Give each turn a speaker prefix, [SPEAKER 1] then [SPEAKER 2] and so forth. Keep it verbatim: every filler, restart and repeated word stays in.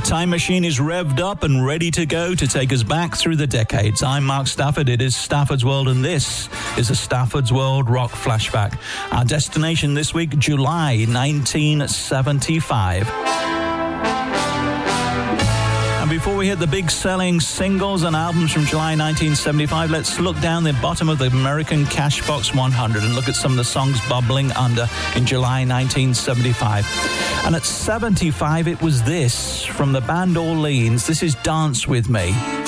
[SPEAKER 1] time machine is revved up and ready to go to take us back through the decades. I'm Mark Stafford. It is Stafford's World, and this is a Stafford's World Rock Flashback. Our destination this week, July nineteen seventy-five. And before we hit the big selling singles and albums from July nineteen seventy-five, let's look down the bottom of the American Cashbox one hundred and look at some of the songs bubbling under in July nineteen seventy-five. And at seventy-five, it was this from the band Orleans. This is Dance With Me.